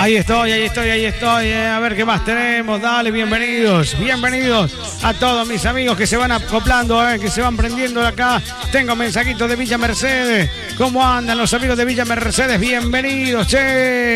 Ahí estoy. A ver qué más tenemos. Dale, bienvenidos a todos mis amigos que se van acoplando, que se van prendiendo de acá. Tengo mensajitos de Villa Mercedes. ¿Cómo andan los amigos de Villa Mercedes? Bienvenidos, che.